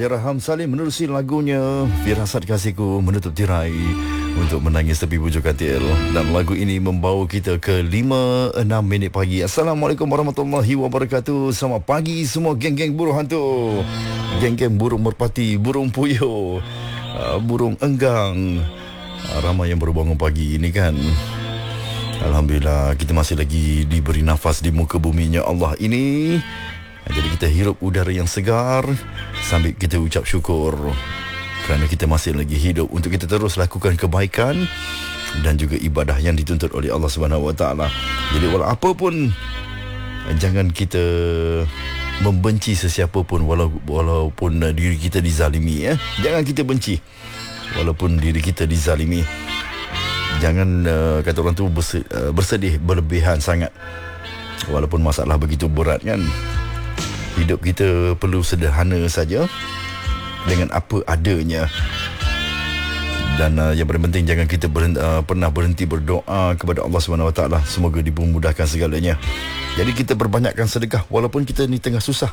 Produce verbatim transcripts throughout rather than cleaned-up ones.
Allahyarham Salim menerusi lagunya Firasat Kasihku menutup tirai untuk menangis tepi bujur katil. Dan lagu ini membawa kita ke lima enam minit pagi. Assalamualaikum warahmatullahi wabarakatuh. Selamat pagi semua geng-geng burung hantu, geng-geng burung merpati, burung puyuh, uh, burung enggang. uh, Ramai yang baru bangun pagi ini kan. Alhamdulillah kita masih lagi diberi nafas di muka buminya Allah ini. Jadi kita hirup udara yang segar sambil kita ucap syukur kerana kita masih lagi hidup untuk kita terus lakukan kebaikan dan juga ibadah yang dituntut oleh Allah Subhanahu Wa Taala. Jadi walau apa pun, jangan kita membenci sesiapa pun, walau, walaupun diri kita dizalimi, eh. Jangan kita benci walaupun diri kita dizalimi. Jangan uh, kata orang tu bersedih, uh, bersedih berlebihan sangat walaupun masalah begitu berat kan. Hidup kita perlu sederhana saja dengan apa adanya. Dan uh, yang paling penting, jangan kita berhenti, uh, pernah berhenti berdoa kepada Allah Subhanahu Wa Taala semoga dimudahkan segalanya. Jadi kita perbanyakkan sedekah walaupun kita ni tengah susah.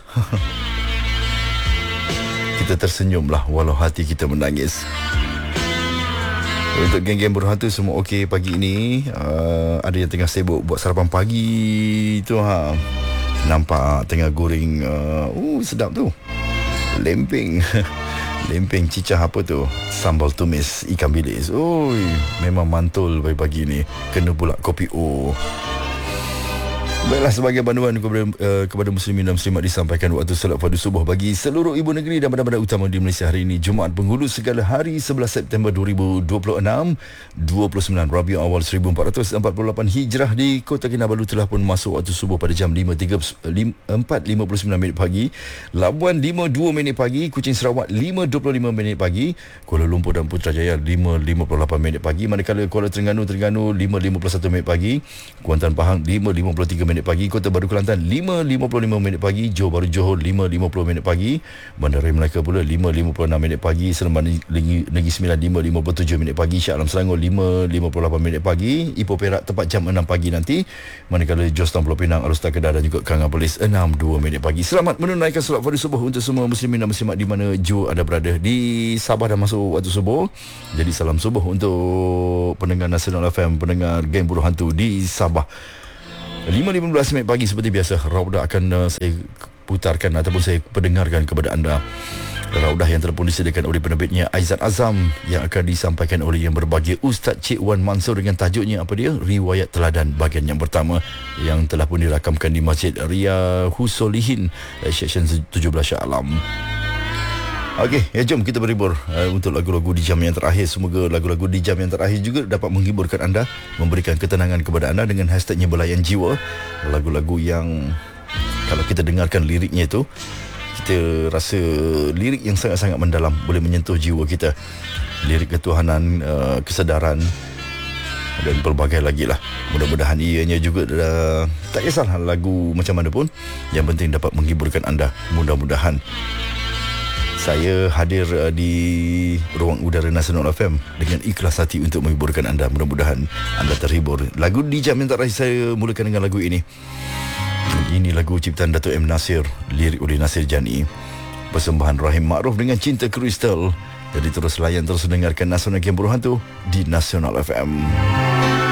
Kita tersenyumlah walau hati kita menangis. Untuk geng-geng burung hantu semua okey pagi ini. uh, Ada yang tengah sibuk buat sarapan pagi tu ha. Nampak tengah goreng uh, uh, sedap tu lempeng. Lempeng cicah apa tu, sambal tumis ikan bilis. Oi, memang mantul pagi-pagi ni. Kena pula kopi O. Baiklah, sebagai panduan kepada, uh, kepada muslimin dan muslimat disampaikan waktu solat fardu subuh bagi seluruh ibu negeri dan bandar-bandar utama di Malaysia hari ini, Jumaat Penghulu Segala Hari sebelas September dua ribu dua puluh enam, dua puluh sembilan Rabiul Awal seribu empat ratus empat puluh lapan Hijrah. Di Kota Kinabalu telah pun masuk waktu subuh pada jam empat lima puluh sembilan minit pagi, Labuan lima dua minit pagi, Kuching Sarawak lima dua puluh lima minit pagi, Kuala Lumpur dan Putrajaya lima lima puluh lapan minit pagi, manakala Kuala Terengganu Terengganu lima lima puluh satu minit pagi, Kuantan Pahang lima lima puluh tiga minit pagi, Kota Baru Kelantan lima lima puluh lima minit pagi, Johor Bahru Johor lima lima puluh minit pagi, Bandaraya Melaka pula lima lima puluh enam minit pagi, Seremban Negeri Sembilan lima lima puluh tujuh minit pagi, Shah Alam Selangor lima lima puluh lapan minit pagi, Ipoh Perak tepat jam enam pagi nanti, manakala Jos Town Pulau Pinang, Alustar Kedah dan juga Kangan Perlis enam dua minit pagi. Selamat menunaikan solat fardu subuh untuk semua muslimin dan muslimat di mana jua anda berada. Di Sabah dah masuk waktu subuh. Jadi salam subuh untuk pendengar Nasional F M, pendengar geng burung hantu di Sabah. lima lima belas minit pagi seperti biasa, Raudah akan uh, saya putarkan ataupun saya pendengarkan kepada anda. Raudah yang telah pun disediakan oleh penerbitnya Aizat Azam, yang akan disampaikan oleh yang berbahagia Ustaz Cik Wan Mansur dengan tajuknya apa dia? Riwayat Teladan bahagian yang pertama, yang telah pun dirakamkan di Masjid Ria Husolihin, Seksyen tujuh belas Shah Alam. Okey, ya jom kita berhibur uh, untuk lagu-lagu di jam yang terakhir. Semoga lagu-lagu di jam yang terakhir juga dapat menghiburkan anda, memberikan ketenangan kepada anda dengan hashtagnya Belayan Jiwa. Lagu-lagu yang kalau kita dengarkan liriknya itu, kita rasa lirik yang sangat-sangat mendalam, boleh menyentuh jiwa kita. Lirik ketuhanan, uh, kesedaran dan pelbagai lagi lah. Mudah-mudahan ianya juga uh, tak kisahlah lagu macam mana pun, yang penting dapat menghiburkan anda. Mudah-mudahan saya hadir uh, di ruang udara Nasional F M dengan ikhlas hati untuk menghiburkan anda. Mudah-mudahan anda terhibur. Lagu di jam yang terakhir saya mulakan dengan lagu ini. Ini lagu ciptaan Dato' M. Nasir, lirik oleh Nasir Jani, persembahan Rahim Ma'ruf dengan Cinta Kristal. Jadi terus layan, terus dengarkan Nasional Game Burung Hantu di Nasional F M.